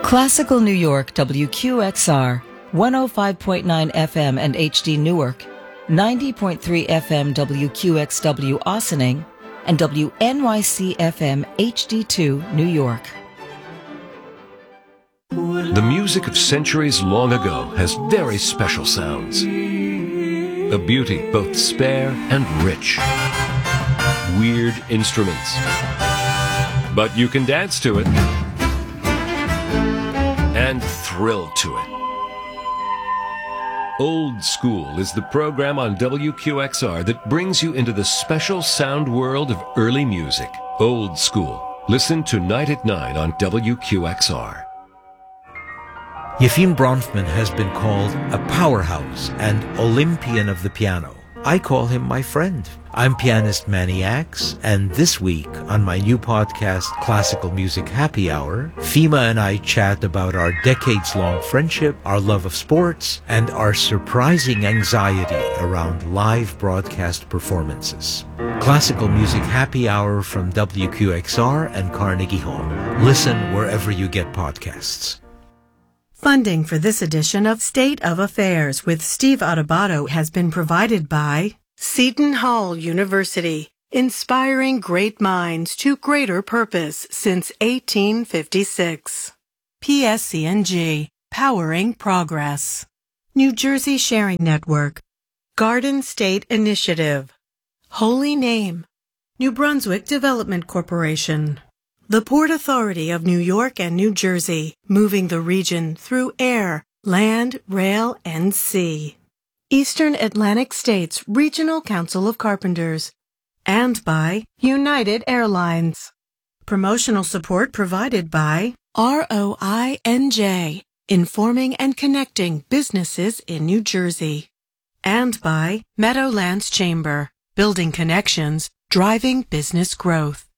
Classical New York WQXR, 105.9 FM and HD Newark, 90.3 FM WQXW Ossining, and WNYC FM HD2 New York. The music of centuries long ago has very special sounds. A beauty both spare and rich. Weird instruments. But you can dance to it. And thrill to it. Old School is the program on WQXR that brings you into the special sound world of early music. Old School. Listen tonight at 9 on WQXR. Yefim Bronfman has been called a powerhouse and Olympian of the piano. I call him my friend. I'm pianist Manny Axe, and this week on my new podcast, Classical Music Happy Hour, Fima and I chat about our decades-long friendship, our love of sports, and our surprising anxiety around live broadcast performances. Classical Music Happy Hour from WQXR and Carnegie Hall. Listen wherever you get podcasts. Funding for this edition of State of Affairs with Steve Adubato has been provided by Seton Hall University, inspiring great minds to greater purpose since 1856. PSC&G, powering progress. New Jersey Sharing Network, Garden State Initiative, Holy Name, New Brunswick Development Corporation. The Port Authority of New York and New Jersey, moving the region through air, land, rail, and sea. Eastern Atlantic States Regional Council of Carpenters. And by United Airlines. Promotional support provided by ROINJ, informing and connecting businesses in New Jersey. And by Meadowlands Chamber, building connections, driving business growth.